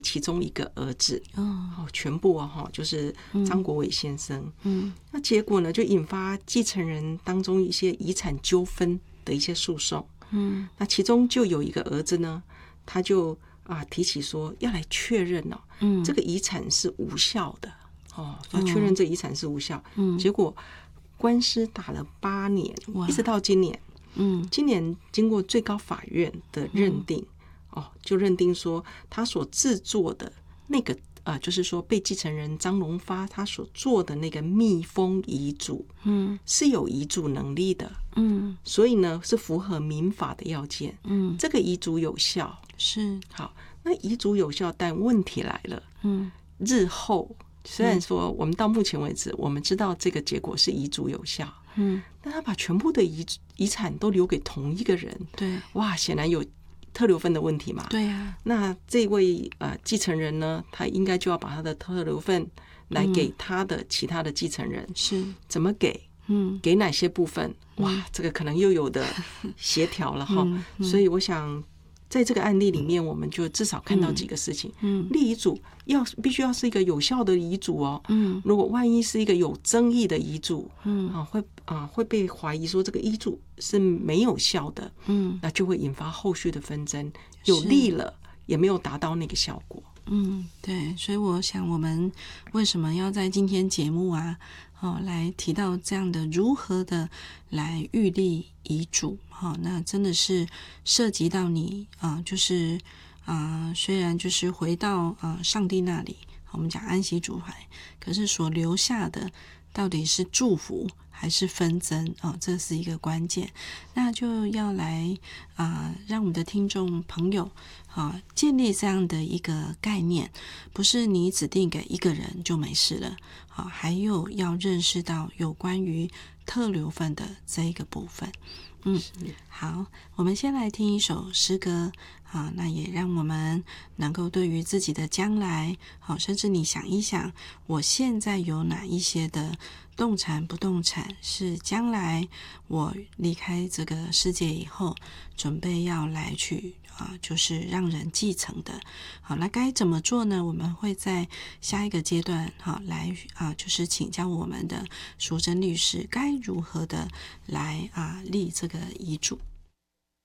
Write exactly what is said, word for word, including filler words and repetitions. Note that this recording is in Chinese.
其中一个儿子， 哦， 全部哦，就是张国伟先生。 嗯， 那结果呢，就引发继承人当中一些遗产纠纷的一些诉讼。 嗯， 那其中就有一个儿子呢，他就啊提起说要来确认哦， 嗯， 这个遗产是无效的哦，要确认这遗产是无效。 嗯， 结果官司打了八年， 哇一直到今年。 嗯， 今年经过最高法院的认定，嗯、哦，就认定说他所制作的那个呃，就是说被继承人张荣发他所做的那个密封遗嘱， 嗯， 是有遗嘱能力的， 嗯， 所以呢是符合民法的要件， 嗯， 这个遗嘱有效。 是好，那遗嘱有效，但问题来了， 嗯， 日后虽然说我们到目前为止，我们知道这个结果是遗嘱有效， 嗯， 但他把全部的遗遗产都留给同一个人， 对， 哇，显然有特留份的问题嘛。 对啊， 那这位呃继承人呢，他应该就要把他的特留份来给他的其他的继承人， 是怎么给？ 嗯， 给哪些部分？哇，这个可能又有的协调了哈。 嗯嗯、 所以我想，在这个案例里面，我们就至少看到几个事情。 嗯， 立遗嘱要必须要是一个有效的遗嘱哦。 嗯， 如果万一是一个有争议的遗嘱， 嗯啊，会啊会被怀疑说这个遗嘱是没有效的， 嗯， 那就会引发后续的纷争，有利了也没有达到那个效果。 嗯，对，所以我想我们为什么要在今天节目啊，哦，来提到这样的如何的来预立遗嘱，哈、哦，那真的是涉及到你啊、呃，就是啊、呃，虽然就是回到啊、呃、上帝那里，我们讲安息主怀，可是所留下的到底是祝福还是纷争哦，这是一个关键。那就要来啊、呃，让我们的听众朋友啊建立这样的一个概念，不是你指定给一个人就没事了，好、啊，还有要认识到有关于特留份的这一个部分。嗯，好，我们先来听一首诗歌，好，那也让我们能够对于自己的将来，好，甚至你想一想，我现在有哪一些的动产、不动产是将来我离开这个世界以后，准备要来去啊，就是让人继承的。好，那该怎么做呢？我们会在下一个阶段，好，来啊，就是请教我们的淑珍律师，该如何的来啊立这个遗嘱。